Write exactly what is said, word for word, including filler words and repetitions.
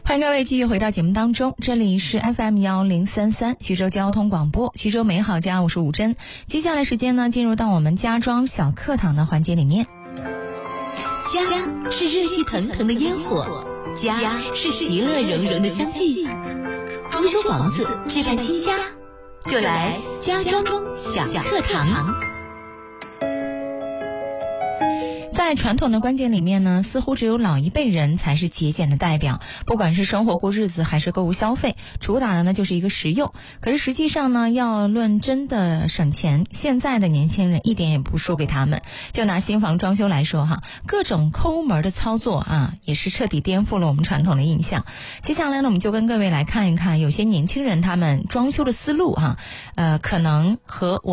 欢迎各位继续回到节目当中，这里是 F M 一零三三徐州交通广播，徐州美好家，我是吴珍。接下来时间呢，进入到我们家装小课堂的环节里面。 家是热气腾腾的烟火，家是其乐融融的相聚。装修房子，置办新家，就来家装小课堂。 在传统的观念里面呢，似乎只有老一辈人才是节俭的代表，不管是生活过日子还是购物消费，主打的呢就是一个实用。可是实际上呢，要论真的省钱，现在的年轻人一点也不输给他们。就拿新房装修来说哈，各种抠门的操作啊，也是彻底颠覆了我们传统的印象。接下来呢，我们就跟各位来看一看，有些年轻人他们装修的思路哈，呃，可能和我